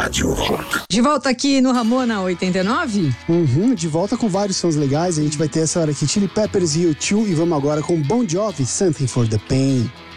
Rádio Rock. De volta aqui no Ramona 89? De volta com vários sons legais. A gente vai ter essa hora aqui Chili Peppers e U2 e vamos agora com Bon Jovi, Something for the Pain.